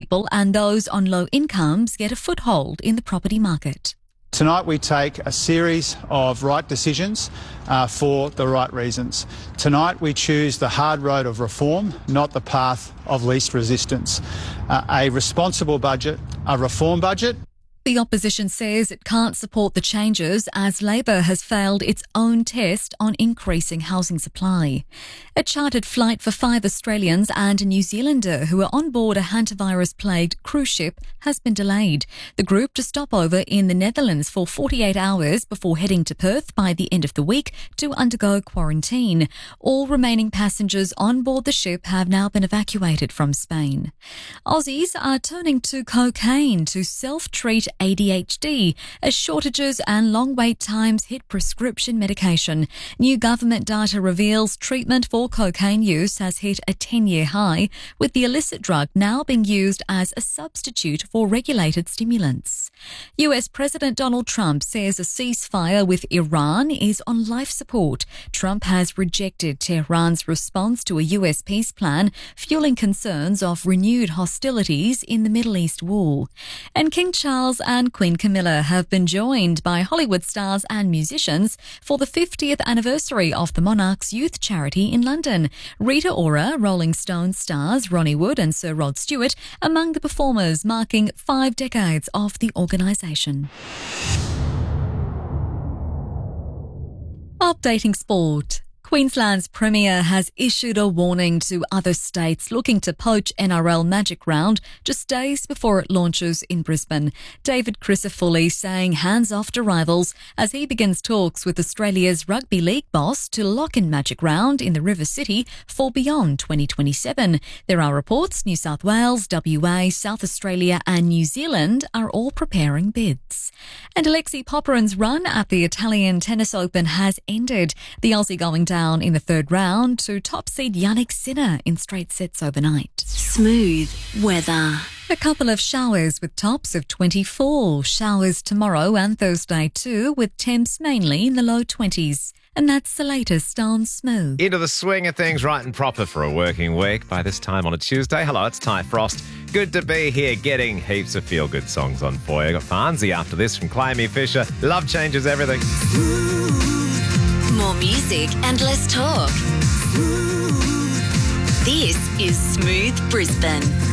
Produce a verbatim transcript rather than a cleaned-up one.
people and those on low incomes get a foothold in the property market. Tonight we take a series of right decisions uh, for the right reasons. Tonight we choose the hard road of reform, not the path of least resistance. Uh, a responsible budget, a reform budget. The opposition says it can't support the changes as Labor has failed its own test on increasing housing supply. A chartered flight for five Australians and a New Zealander who are on board a hantavirus-plagued cruise ship has been delayed. The group to stop over in the Netherlands for forty-eight hours before heading to Perth by the end of the week to undergo quarantine. All remaining passengers on board the ship have now been evacuated from Spain. Aussies are turning to cocaine to self-treat A D H D as shortages and long wait times hit prescription medication. New government data reveals treatment for cocaine use has hit a ten-year high, with the illicit drug now being used as a substitute for regulated stimulants. U S President Donald Trump says a ceasefire with Iran is on life support. Trump has rejected Tehran's response to a U S peace plan, fueling concerns of renewed hostilities in the Middle East war. And King Charles and Queen Camilla have been joined by Hollywood stars and musicians for the fiftieth anniversary of the monarch's youth charity in London. Rita Ora, Rolling Stones stars Ronnie Wood and Sir Rod Stewart among the performers, marking five decades of the organisation. Updating sport. Queensland's Premier has issued a warning to other states looking to poach N R L Magic Round just days before it launches in Brisbane. David Crisafulli saying hands off to rivals as he begins talks with Australia's rugby league boss to lock in Magic Round in the River City for beyond twenty twenty-seven. There are reports New South Wales, W A, South Australia and New Zealand are all preparing bids. And Alexei Popyrin's run at the Italian Tennis Open has ended. The Aussie going down in the third round to top seed Yannick Sinner in straight sets overnight. Smooth weather. A couple of showers with tops of twenty-four. Showers tomorrow and Thursday too, with temps mainly in the low twenties. And that's the latest on Smooth. Into the swing of things right and proper for a working week by this time on a Tuesday. Hello, it's Ty Frost. Good to be here getting heaps of feel-good songs on for you. Got Farnsey after this from Clammy Fisher. Love changes everything. More music and less talk. This is Smooth Brisbane.